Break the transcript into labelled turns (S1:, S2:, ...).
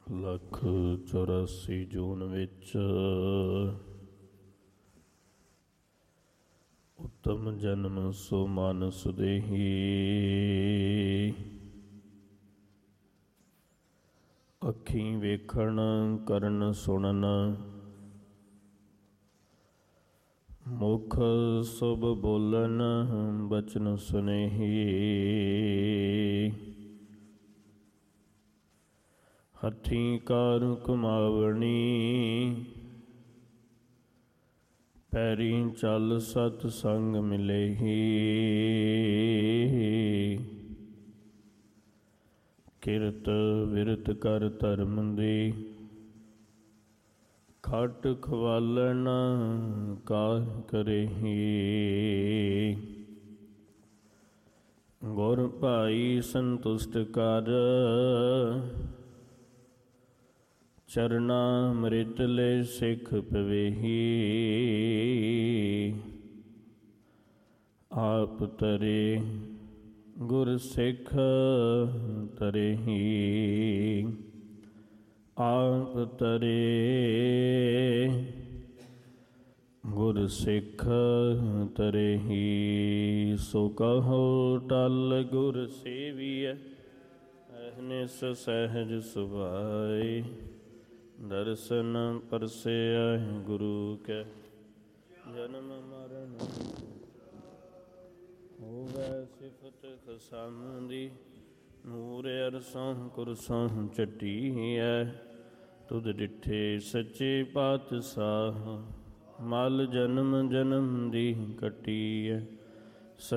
S1: ਲੱਖ 84 ਜੂਨ ਵਿੱਚ ਉੱਤਮ ਜਨਮ ਸੋ ਮਾਨਸ ਦੇਹੀ। ਅੱਖੀਂ ਵੇਖਣ ਕਰਨ ਸੁਣਨ ਮੁਖ ਸੁਭ ਬੋਲਣ ਬਚਨ ਸੁਨੇਹੀ। ਹੱਥੀਂ ਕਾਰ ਕਮਾਵਣੀ ਪੈਰੀਂ ਚੱਲ ਸਤ ਸੰਗ ਮਿਲੇਹੀ। ਕਿਰਤ ਵਿਰਤ ਕਰ ਧਰਮ ਦੀ ਖਟ ਖਵਾਲਣ ਕਾਰ ਕਰੇਹੀ। ਗੁਰ ਭਾਈ ਸੰਤੁਸ਼ਟ ਕਰ ਚਰਨਾ ਅੰਮ੍ਰਿਤ ਲੈ ਸਿੱਖ ਪਵੇਹੀ। ਆਪ ਤਰੇ ਗੁਰ ਸਿੱਖ ਤਰੇਹੀ। ਆਪ ਤਰੇ ਗੁਰ ਸਿੱਖ ਤਰੇਹੀ। ਸੋ ਕਹੋ ਟਲ ਗੁਰ ਸੇਵੀਐ ਅਹਨਿਸ ਸਹਿਜ ਸੁਭਾਏ। ਦਰਸ਼ਨ ਪਰਸਿਆ ਗੁਰੂ ਕੈ ਜਨਮ ਮਰਨ ਹੋਵੈ ਸਿਫਤ ਖਸਮ ਦੀ। ਨੂਰ ਅਰਸੋਂ ਕੁਰਸੋਂ ਚੱਟੀਐ ਤੁਧ ਡਿਠੇ ਸੱਚੇ ਪਾਤਸ਼ਾਹ। ਮਲ ਜਨਮ ਜਨਮ ਦੀ ਕੱਟੀਐ